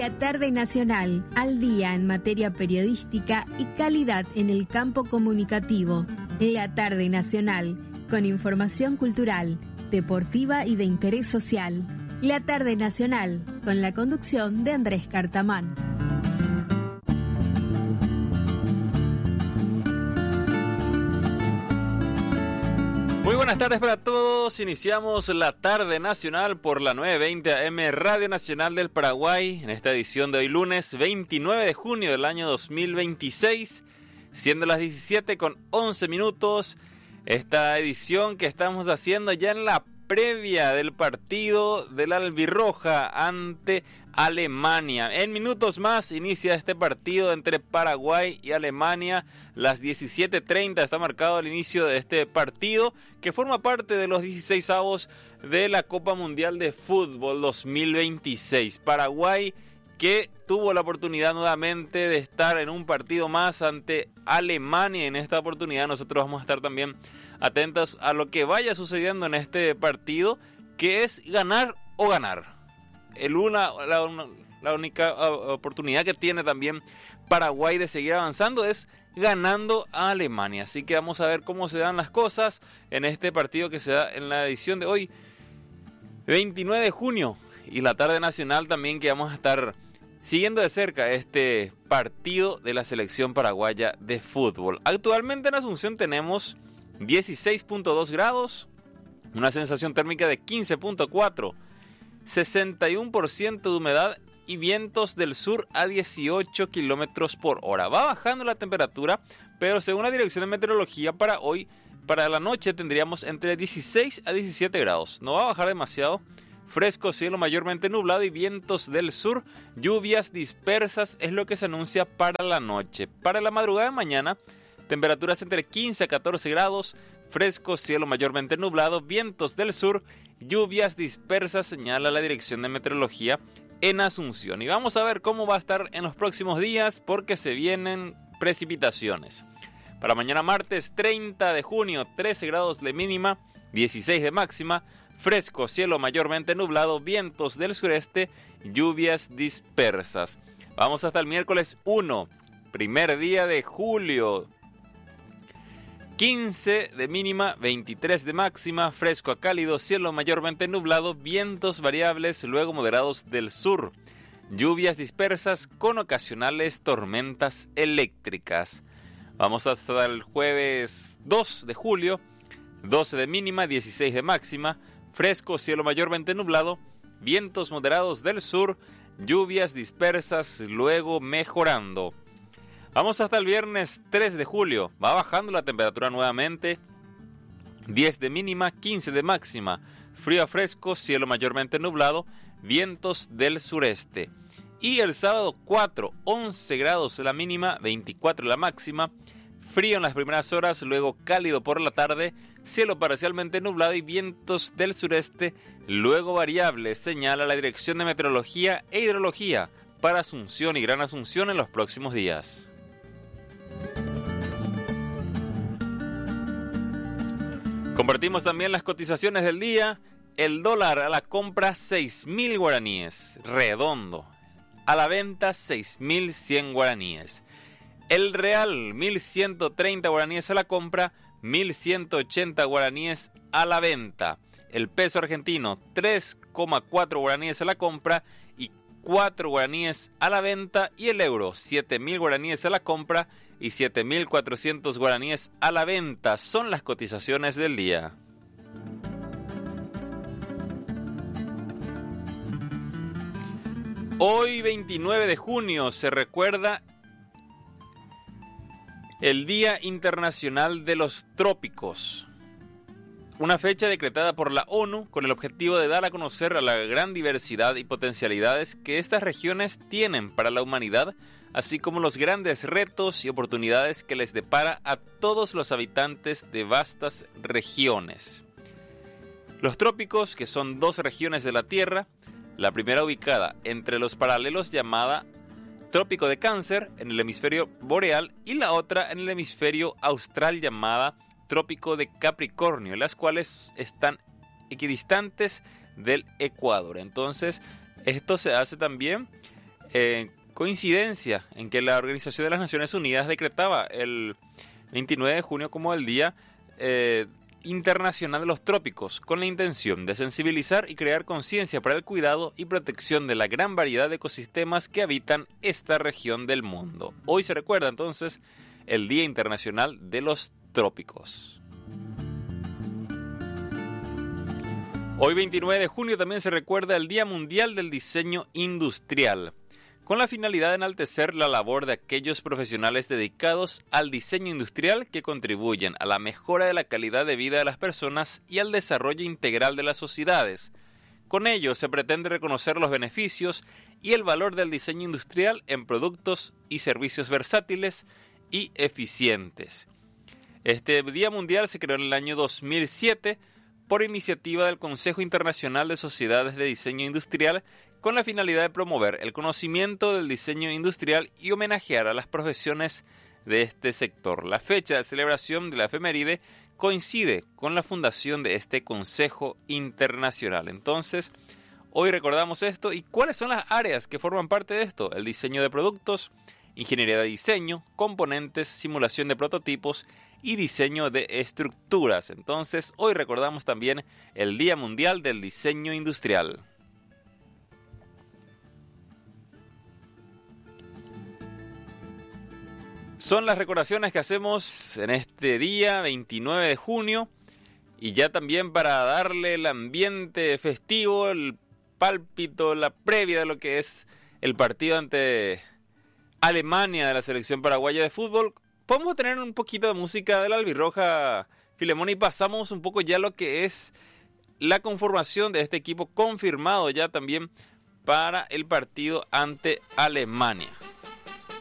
La Tarde Nacional, al día en materia periodística y calidad en el campo comunicativo. La Tarde Nacional, con información cultural, deportiva y de interés social. La Tarde Nacional, con la conducción de Andrés Cartamán. Muy buenas tardes para todos. Iniciamos la Tarde Nacional por la 920 AM Radio Nacional del Paraguay en esta edición de hoy lunes 29 de junio del año 2026, siendo las 17:11. Esta edición que estamos haciendo ya en la previa del partido de la Albirroja ante Alemania. En minutos más inicia este partido entre Paraguay y Alemania. Las 17:30 está marcado el inicio de este partido que forma parte de los 16avos de la Copa Mundial de Fútbol 2026. Paraguay que tuvo la oportunidad nuevamente de estar en un partido más ante Alemania. En esta oportunidad nosotros vamos a estar también atentos a lo que vaya sucediendo en este partido, que es ganar o ganar. La única oportunidad que tiene también Paraguay de seguir avanzando es ganando a Alemania. Así que vamos a ver cómo se dan las cosas en este partido que se da en la edición de hoy, 29 de junio. Y la Tarde Nacional también, que vamos a estar siguiendo de cerca este partido de la selección paraguaya de fútbol. Actualmente en Asunción tenemos 16.2 grados, una sensación térmica de 15.4, 61% de humedad y vientos del sur a 18 kilómetros por hora. Va bajando la temperatura, pero según la Dirección de Meteorología para hoy, para la noche tendríamos entre 16 a 17 grados. No va a bajar demasiado. Fresco, cielo mayormente nublado y vientos del sur. Lluvias dispersas es lo que se anuncia para la noche. Para la madrugada de mañana, temperaturas entre 15 a 14 grados. Fresco, cielo mayormente nublado, vientos del sur, lluvias dispersas, señala la Dirección de Meteorología en Asunción. Y vamos a ver cómo va a estar en los próximos días, porque se vienen precipitaciones. Para mañana martes 30 de junio, 13 grados de mínima, 16 de máxima. Fresco, cielo mayormente nublado, vientos del sureste, lluvias dispersas. Vamos hasta el miércoles 1, primer día de julio. 15 de mínima, 23 de máxima, fresco a cálido, cielo mayormente nublado, vientos variables, luego moderados del sur. Lluvias dispersas con ocasionales tormentas eléctricas. Vamos hasta el jueves 2 de julio, 12 de mínima, 16 de máxima, fresco, cielo mayormente nublado, vientos moderados del sur, lluvias dispersas, luego mejorando. Vamos hasta el viernes 3 de julio, va bajando la temperatura nuevamente, 10 de mínima, 15 de máxima, frío a fresco, cielo mayormente nublado, vientos del sureste. Y el sábado 4, 11 grados la mínima, 24 la máxima, frío en las primeras horas, luego cálido por la tarde, cielo parcialmente nublado y vientos del sureste, luego variables, señala la Dirección de Meteorología e Hidrología para Asunción y Gran Asunción en los próximos días. Compartimos también las cotizaciones del día. El dólar a la compra 6.000 guaraníes, redondo. A la venta 6.100 guaraníes. El real 1.130 guaraníes a la compra, 1.180 guaraníes a la venta. El peso argentino 3,4 guaraníes a la compra y 4 guaraníes a la venta. Y el euro 7.000 guaraníes a la compra y 7.400 guaraníes a la venta. Son las cotizaciones del día. Hoy 29 de junio se recuerda el Día Internacional de los Trópicos. Una fecha decretada por la ONU con el objetivo de dar a conocer a la gran diversidad y potencialidades que estas regiones tienen para la humanidad, así como los grandes retos y oportunidades que les depara a todos los habitantes de vastas regiones. Los trópicos, que son 2 regiones de la Tierra, la primera ubicada entre los paralelos llamada Trópico de Cáncer en el hemisferio boreal y la otra en el hemisferio austral llamada Trópico de Capricornio, las cuales están equidistantes del Ecuador. Entonces, esto se hace también coincidencia en que la Organización de las Naciones Unidas decretaba el 29 de junio como el Día Internacional de los Trópicos, con la intención de sensibilizar y crear conciencia para el cuidado y protección de la gran variedad de ecosistemas que habitan esta región del mundo. Hoy se recuerda entonces el Día Internacional de los Trópicos. Hoy 29 de junio también se recuerda el Día Mundial del Diseño Industrial, con la finalidad de enaltecer la labor de aquellos profesionales dedicados al diseño industrial que contribuyen a la mejora de la calidad de vida de las personas y al desarrollo integral de las sociedades. Con ello se pretende reconocer los beneficios y el valor del diseño industrial en productos y servicios versátiles y eficientes. Este Día Mundial se creó en el año 2007 por iniciativa del Consejo Internacional de Sociedades de Diseño Industrial, con la finalidad de promover el conocimiento del diseño industrial y homenajear a las profesiones de este sector. La fecha de celebración de la efeméride coincide con la fundación de este Consejo Internacional. Entonces, hoy recordamos esto. ¿Y cuáles son las áreas que forman parte de esto? El diseño de productos, ingeniería de diseño, componentes, simulación de prototipos y diseño de estructuras. Entonces, hoy recordamos también el Día Mundial del Diseño Industrial. Son las recordaciones que hacemos en este día 29 de junio y ya también para darle el ambiente festivo, el pálpito, la previa de lo que es el partido ante Alemania de la selección paraguaya de fútbol. Podemos tener un poquito de música de la albirroja, Filemón, y pasamos un poco ya lo que es la conformación de este equipo confirmado ya también para el partido ante Alemania.